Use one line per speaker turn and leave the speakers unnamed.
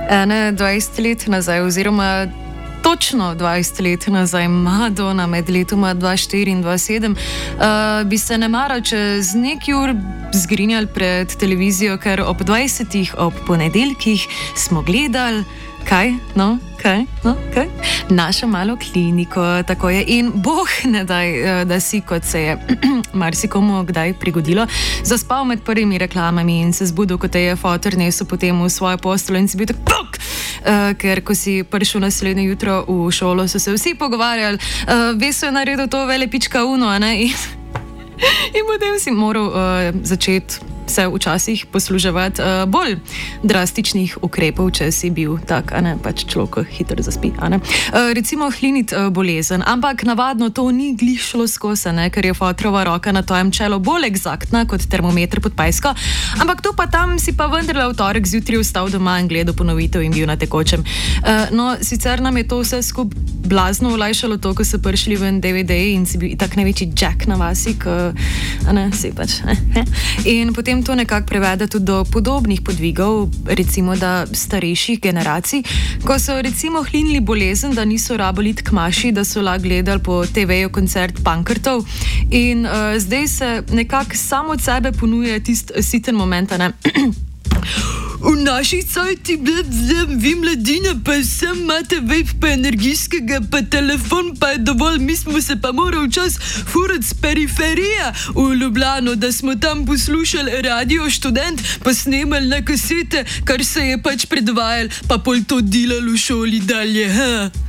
20 let nazaj, oziroma točno 20 let nazaj, Madonna med letoma 2004 in 2007, bi se nemara čez nekaj ur zgrinjali pred televizijo, ker ob 20. ob ponedeljkih smo gledali, kaj? Našo malo kliniko, tako je. In boh ne daj, da si, kot se je marsikomu kdaj prigodilo, zaspal med prvimi reklamami in se zbudil, kot je fotor nesel potem v svojo posteljo in si bil tako, ker ko si prišel naslednje jutro v šolo, so se vsi pogovarjali, Veso je naredil to velepička uno, ne? In potem si moral začeti se včasih posluževati bolj drastičnih ukrepov, če si bil tak, pač človek hitro zaspi, recimo hliniti bolezen, ampak navadno to ni glih šlo skozi, ker je fotrova roka na tvojem čelu bolj eksaktna kot termometer pod pajsko, ampak to pa tam si pa vendarle v torek zjutraj vstal doma in gledal ponovitev in bil na tekočem. No, sicer nam je to vse skup blazno olajšalo to, ko so prišli ven DVD in si bil tak največji jack na vasi, si pač, in potem to nekako prevede tudi do podobnih podvigov, recimo da starejših generacij, ko so recimo hlinili bolezen, da niso rabili iti k maši, da so lahko gledali po TV-ju koncert punkertov in zdaj se nekako samo od sebe ponuje tisti siten moment, V naši cajti, vi mladine, pa vsem imate vape, pa energijskega, pa telefon, pa je dovolj, mi smo se pa morali čas furati z periferije v Ljubljano, da smo tam poslušali Radio Študent, pa snemali na kasete, kar se je pač predvajali, pa pol to delali v šoli dalje,